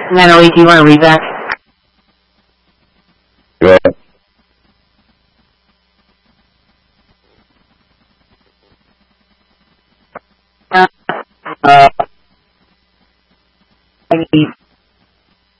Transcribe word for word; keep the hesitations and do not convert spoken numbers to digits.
Natalie, do you want to read that? Go ahead.